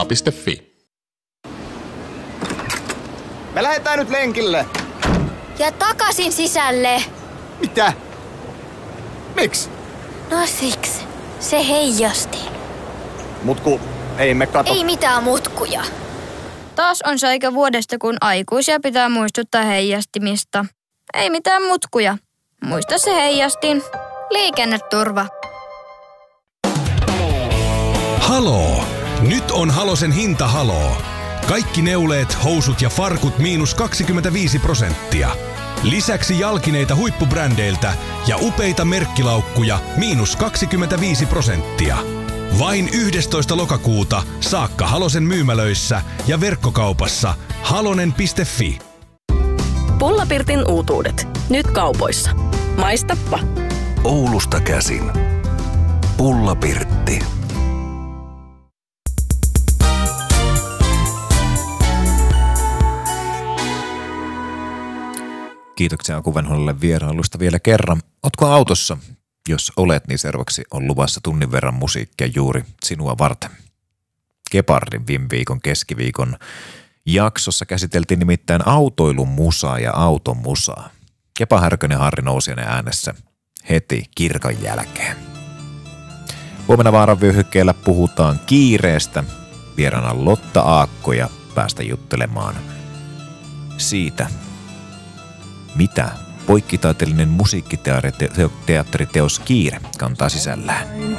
Kela.fi. Me lähdetään nyt lenkille. Ja takaisin sisälle. Mitä? Miks? No siksi. Se heijasti. Mutku, ei me kato. Ei mitään mutkuja. Taas on se aika vuodesta, kun aikuisia pitää muistuttaa heijastimista. Ei mitään mutkuja. Muista se heijastin. Liikenneturva. Haloo! Nyt on Halosen hintahaloo. Kaikki neuleet, housut ja farkut -25%. Lisäksi jalkineita huippubrändeiltä ja upeita merkkilaukkuja -25%. Vain 11. lokakuuta saakka Halosen myymälöissä ja verkkokaupassa halonen.fi. Pullapirtin uutuudet. Nyt kaupoissa. Maistappa. Oulusta käsin. Pullapirtti. Kiitoksia Aku Venholalle vierailusta vielä kerran. Ootko autossa? Jos olet, niin seuraavaksi on luvassa tunnin verran musiikkia juuri sinua varten. Gepardin viime viikon keskiviikon jaksossa käsiteltiin nimittäin autoilumusaa ja automusaa. Kepa Härkönen Harri nousi hänen äänessä heti kirkon jälkeen. Huomenna Vaaran vyöhykkeellä puhutaan kiireestä. Vieraana Lotta Aakko ja päästä juttelemaan siitä, mitä poikkitaiteellinen musiikkiteatteriteos Kiire kantaa sisällään.